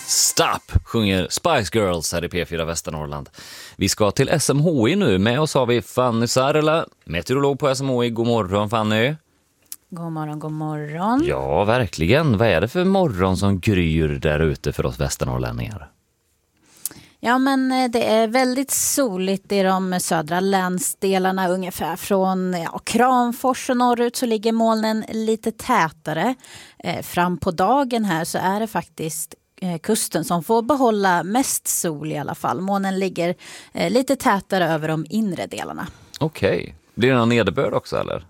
Stop, sjunger Spice Girls här i P4 Västernorrland. Vi ska till SMHI nu. Med oss har vi Fanny Sarela, meteorolog på SMHI. God morgon, Fanny. God morgon, god morgon. Ja, verkligen. Vad är det för morgon som gryr där ute för oss västernorrlänningar? Ja, men det är väldigt soligt i de södra länsdelarna. Ungefär från Kramfors och norrut så ligger molnen lite tätare. Fram på dagen här så är det faktiskt kusten som får behålla mest sol i alla fall. Molnen ligger lite tätare över de inre delarna. Okej. Blir det någon nederbörd också eller?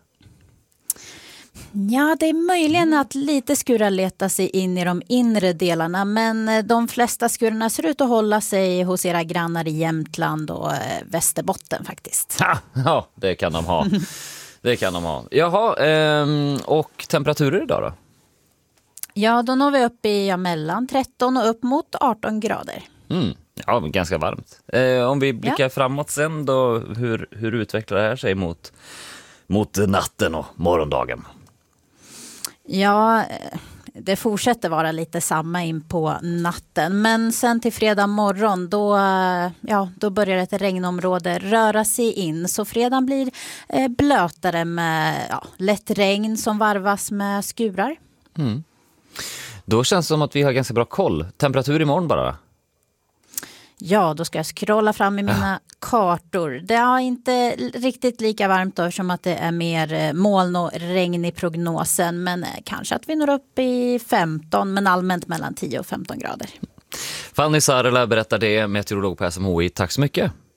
Ja, det är möjligen att lite skurar letar sig in i de inre delarna, men de flesta skurarna ser ut att hålla sig hos era grannar i Jämtland och Västerbotten faktiskt. Ja, det kan de ha. Det kan de ha. Jaha, och temperaturer idag då? Ja, då når vi upp i mellan 13 och upp mot 18 grader. Ja, ganska varmt. Om vi blickar framåt sen då, hur utvecklar det här sig mot natten och morgondagen? Ja, det fortsätter vara lite samma in på natten. Men sen till fredag morgon då börjar ett regnområde röra sig in. Så fredagen blir blötare med lätt regn som varvas med skurar. Då känns det som att vi har ganska bra koll. Temperatur imorgon bara. Ja, då ska jag scrolla fram i mina kartor. Det är inte riktigt lika varmt då, som att det är mer moln och regn i prognosen. Men kanske att vi når upp i 15, men allmänt mellan 10 och 15 grader. Fanny Sarela berättar det, meteorolog på SMHI. Tack så mycket.